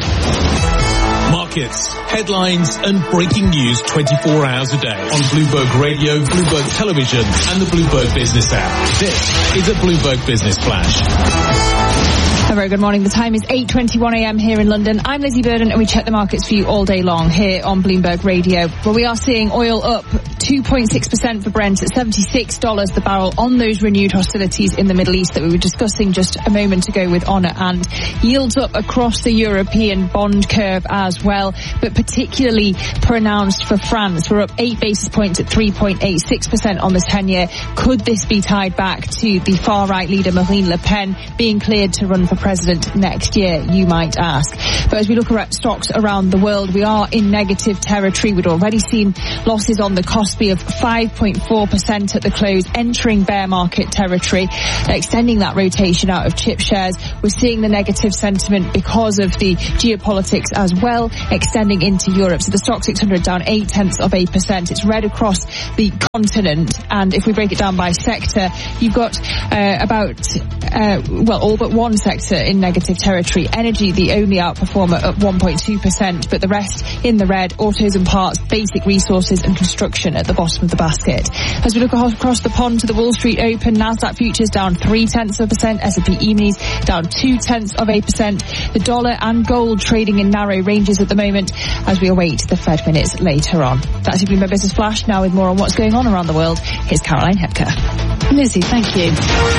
Markets, headlines and breaking news twenty-four hours a day on Bloomberg Radio, Bloomberg Television and the Bloomberg Business app. This is a Bloomberg Business Flash. A very good morning. The time is eight twenty-one a.m. here in London. I'm Lizzie Burden and we check the markets for you all day long here on Bloomberg Radio. Well, we are seeing oil up two point six percent for Brent at seventy-six dollars the barrel on those renewed hostilities in the Middle East that we were discussing just a moment ago with Honor, and yields up across the European bond curve as well, but particularly pronounced for France. We're up eight basis points at three point eight six percent on the ten-year. Could this be tied back to the far-right leader Marine Le Pen being cleared to run for president next year, you might ask? But as we look at stocks around the world, we are in negative territory. We'd already seen losses on the Kospi of five point four percent at the close, entering bear market territory, extending that rotation out of chip shares. We're seeing the negative sentiment because of the geopolitics as well, extending into Europe. So the Stoxx six hundred down eight tenths of a percent. It's red across the continent, and if we break it down by sector, you've got uh, about uh, well all but one sector in negative territory. Energy, the only outperformer, at one point two percent, but the rest in the red. Autos and parts, basic resources and construction at the bottom of the basket. As we look across the pond to the Wall Street Open, Nasdaq futures down three tenths of a percent, S and P E-minis down two tenths of a percent. The dollar and gold trading in narrow ranges at the moment as we await the Fed minutes later on. That's your Bloomberg Business Flash. Now with more on what's going on around the world, here's Caroline Hepker. Lizzie, thank you.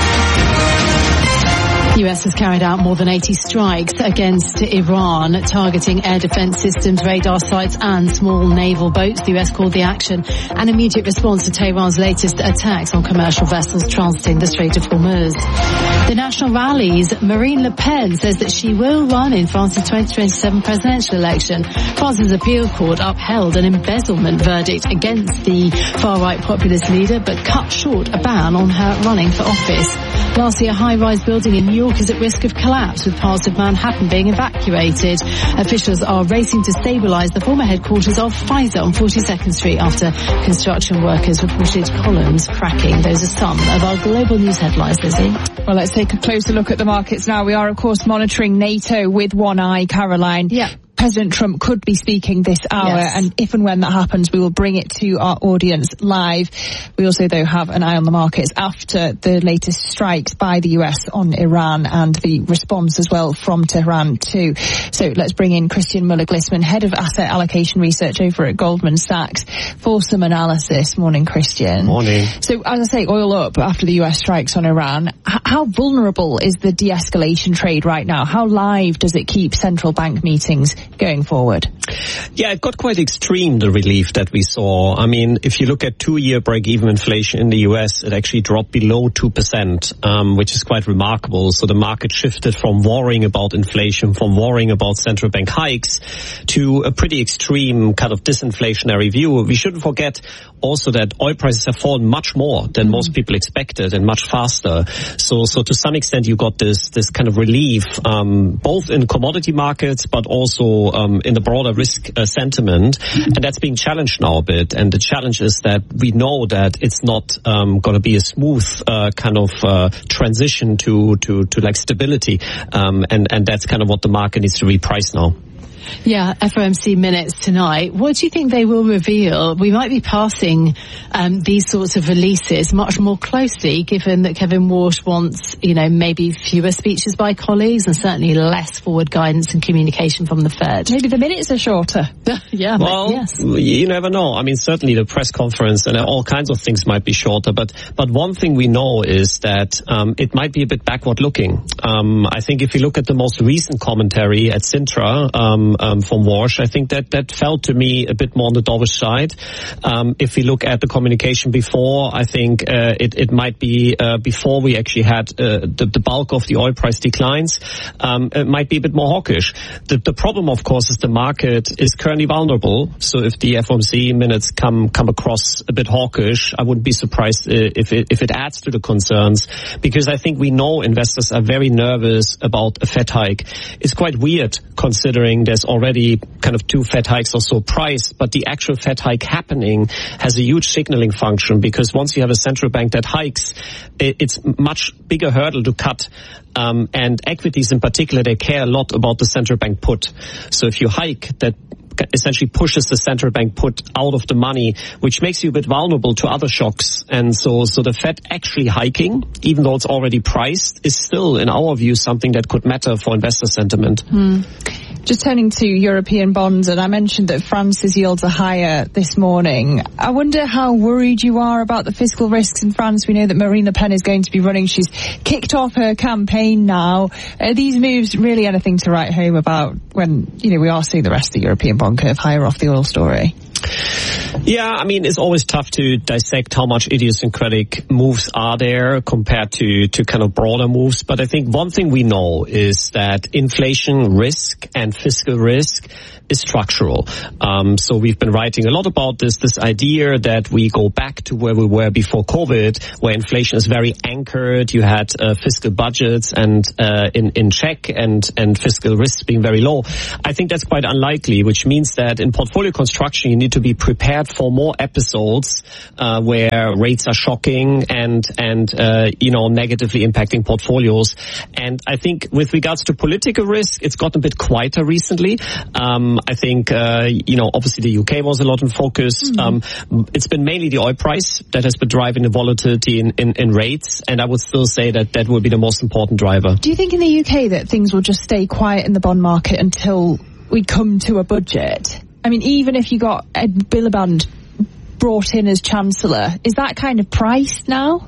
The U S has carried out more than eighty strikes against Iran, targeting air defense systems, radar sites and small naval boats. The U S called the action an immediate response to Tehran's latest attacks on commercial vessels transiting the Strait of Hormuz. The National Rally's Marine Le Pen says that she will run in France's twenty twenty-seven presidential election. France's appeal court upheld an embezzlement verdict against the far-right populist leader, but cut short a ban on her running for office. Lastly, a high-rise building in New York is at risk of collapse, with parts of Manhattan being evacuated. Officials are racing to stabilise the former headquarters of Pfizer on forty-second Street after construction workers reported columns cracking. Those are some of our global news headlines, Lizzie. Well, let's take a closer look at the markets now. We are, of course, monitoring NATO with one eye, Caroline. Yeah. President Trump could be speaking this hour, yes. and if and when that happens, we will bring it to our audience live. We also, though, have an eye on the markets after the latest strikes by the U S on Iran and the response as well from Tehran too. So let's bring in Christian Muller-Glissman, Head of Asset Allocation Research over at Goldman Sachs, for some analysis. Morning, Christian. Morning. So, as I say, oil up after the U S strikes on Iran. H- how vulnerable is the de-escalation trade right now? How live does it keep central bank meetings going forward? Yeah, it got quite extreme, the relief that we saw. I mean, if you look at two-year break-even inflation in the U S, it actually dropped below two percent, um, which is quite remarkable. So the market shifted from worrying about inflation, from worrying about central bank hikes, to a pretty extreme kind of disinflationary view. We shouldn't forget also that oil prices have fallen much more than mm-hmm. most people expected, and much faster. So, so to some extent, you got this this kind of relief, um, both in commodity markets, but also um, in the broader risk uh, sentiment, and that's being challenged now a bit. And the challenge is that we know that it's not um, going to be a smooth uh, kind of uh, transition to to to like stability, um, and and that's kind of what the market needs to reprice now. Yeah, F O M C minutes tonight. What do you think they will reveal? We might be passing um, these sorts of releases much more closely, given that Kevin Walsh wants, you know, maybe fewer speeches by colleagues and certainly less forward guidance and communication from the Fed. Maybe the minutes are shorter. yeah, well, yes. You never know. I mean, certainly the press conference and all kinds of things might be shorter, but but one thing we know is that um, it might be a bit backward looking. Um, I think if you look at the most recent commentary at Sintra, um, Um, from Walsh, I think that that felt to me a bit more on the dovish side. Um, if we look at the communication before, I think uh, it, it might be uh, before we actually had uh, the, the bulk of the oil price declines, um, it might be a bit more hawkish. The, the problem, of course, is the market is currently vulnerable. So if the F O M C minutes come come across a bit hawkish, I wouldn't be surprised if it, if it adds to the concerns, because I think we know investors are very nervous about a Fed hike. It's quite weird considering there's already kind of two Fed hikes or so priced, but the actual Fed hike happening has a huge signaling function, because once you have a central bank that hikes, it's much bigger hurdle to cut. Um, and equities in particular, they care a lot about the central bank put. So if you hike, that essentially pushes the central bank put out of the money, which makes you a bit vulnerable to other shocks. And so, so the Fed actually hiking, even though it's already priced, is still, in our view, something that could matter for investor sentiment. Hmm. Just turning to European bonds, and I mentioned that France's yields are higher this morning. I wonder how worried you are about the fiscal risks in France. We know that Marine Le Pen is going to be running. She's kicked off her campaign now. Are these moves really anything to write home about when, you know, we are seeing the rest of the European bond curve higher off the oil story? Yeah, I mean, it's always tough to dissect how much idiosyncratic moves are there compared to, to kind of broader moves. But I think one thing we know is that inflation risk and fiscal risk is structural. Um, so we've been writing a lot about this, this idea that we go back to where we were before COVID, where inflation is very anchored. You had uh, fiscal budgets and uh, in, in check and, and fiscal risks being very low. I think that's quite unlikely, which means that in portfolio construction, you need to be prepared for more episodes uh, where rates are shocking and, and uh, you know, negatively impacting portfolios. And I think with regards to political risk, it's gotten a bit quieter recently. Um, I think, uh, you know, obviously the U K was a lot in focus. Mm-hmm. Um, it's been mainly the oil price that has been driving the volatility in, in, in rates. And I would still say that that will be the most important driver. Do you think in the U K that things will just stay quiet in the bond market until we come to a budget? I mean, even if you got Ed Miliband brought in as Chancellor, is that kind of priced now?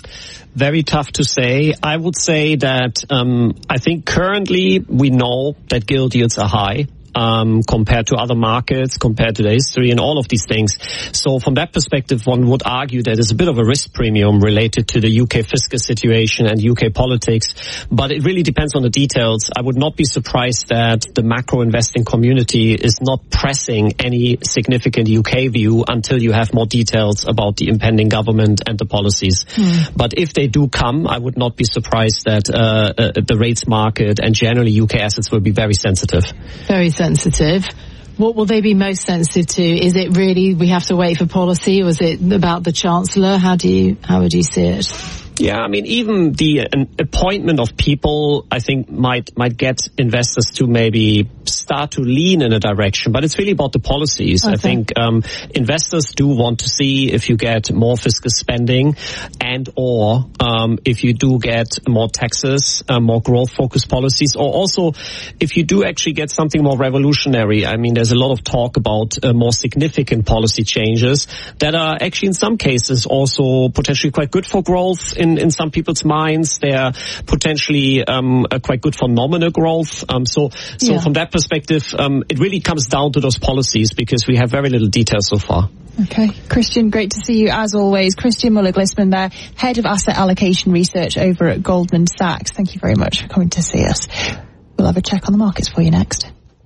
Very tough to say. I would say that um, I think currently we know that gilt yields are high. Um, compared to other markets, compared to the history and all of these things. So from that perspective, one would argue that there's a bit of a risk premium related to the U K fiscal situation and U K politics, but it really depends on the details. I would not be surprised that the macro investing community is not pressing any significant U K view until you have more details about the impending government and the policies. Mm. But if they do come, I would not be surprised that uh, uh, the rates market and generally U K assets will be very sensitive. Very sensitive. What will they be most sensitive to? Is it really we have to wait for policy, or is it about the Chancellor? How do you, how would you see it? Yeah, I mean, even the an appointment of people, I think, might might get investors to maybe start to lean in a direction. But it's really about the policies. Okay. I think um, investors do want to see if you get more fiscal spending and or um, if you do get more taxes, uh, more growth-focused policies, or also if you do actually get something more revolutionary. I mean, there's a lot of talk about uh, more significant policy changes that are actually in some cases also potentially quite good for growth in In, in some people's minds. They are potentially um, uh, quite good for nominal growth. Um, so so yeah. From that perspective, um, it really comes down to those policies because we have very little detail so far. Okay. Christian, great to see you as always. Christian Muller-Glissman there, Head of Asset Allocation Research over at Goldman Sachs. Thank you very much for coming to see us. We'll have a check on the markets for you next.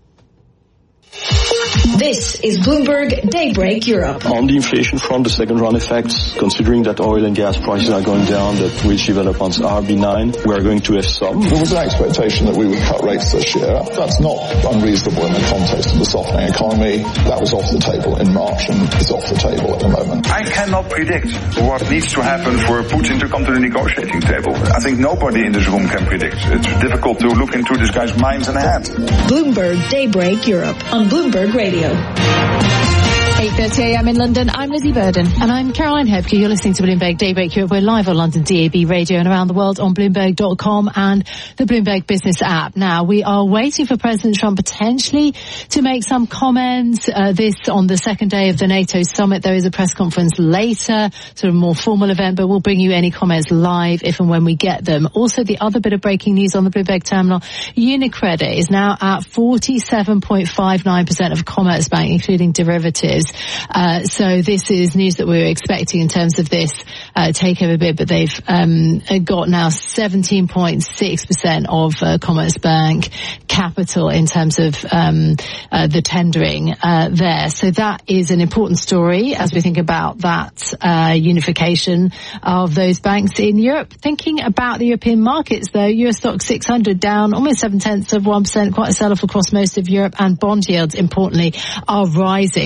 This is Bloomberg Daybreak Europe. On the inflation front, the second round effects, considering that oil and gas prices are going down, that wage developments are benign, we are going to have some. There was an expectation that we would cut rates this year. That's not unreasonable in the context of the softening economy. That was off the table in March and is off the table at the moment. I cannot predict what needs to happen for Putin to come to the negotiating table. I think nobody in this room can predict. It's difficult to look into this guy's minds and head. Bloomberg Daybreak Europe on Bloomberg Radio. eight thirty a m in London. I'm Lizzie Burden. And I'm Caroline Hebke. You're listening to Bloomberg Daybreak Europe. We're live on London D A B radio and around the world on Bloomberg dot com and the Bloomberg Business app. Now, we are waiting for President Trump potentially to make some comments. Uh, this on the second day of the NATO summit. There is a press conference later, sort of more formal event, but we'll bring you any comments live if and when we get them. Also, the other bit of breaking news on the Bloomberg terminal, UniCredit is now at forty-seven point five nine percent of Commerzbank, including derivatives. Uh, so this is news that we were expecting in terms of this uh, takeover bid, but they've um, got now seventeen point six percent of uh, Commerzbank capital in terms of um, uh, the tendering uh, there. So that is an important story as we think about that uh, unification of those banks in Europe. Thinking about the European markets, though, Euro Stoxx six hundred down almost seven tenths of one percent, quite a sell-off across most of Europe, and bond yields, importantly, are rising for sovereign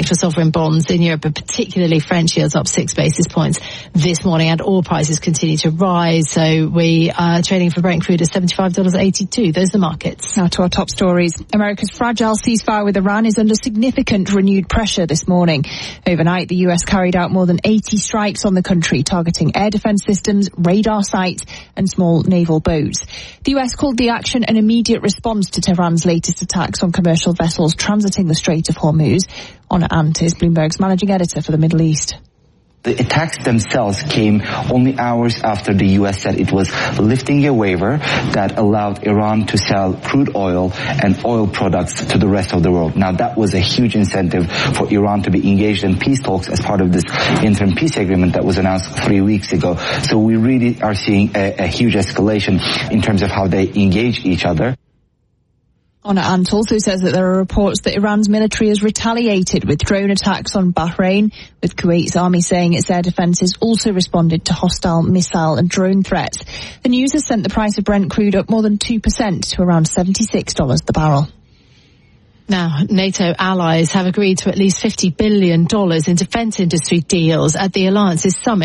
in bonds in Europe, and particularly French yields up six basis points this morning, and oil prices continue to rise. So we are trading for Brent crude at seventy-five dollars eighty-two. Those are the markets. Now to our top stories. America's fragile ceasefire with Iran is under significant renewed pressure this morning. Overnight, the U S carried out more than eighty strikes on the country, targeting air defense systems, radar sites and small naval boats. The U S called the action an immediate response to Tehran's latest attacks on commercial vessels transiting the Strait of Hormuz. Honor Ant is Bloomberg's managing editor for the Middle East. The attacks themselves came only hours after the U S said it was lifting a waiver that allowed Iran to sell crude oil and oil products to the rest of the world. Now, that was a huge incentive for Iran to be engaged in peace talks as part of this interim peace agreement that was announced three weeks ago. So we really are seeing a, a huge escalation in terms of how they engage each other. Honor Ant also says that there are reports that Iran's military has retaliated with drone attacks on Bahrain, with Kuwait's army saying its air defences also responded to hostile missile and drone threats. The news has sent the price of Brent crude up more than two percent to around seventy-six dollars the barrel. Now, NATO allies have agreed to at least fifty billion dollars in defence industry deals at the alliance's summit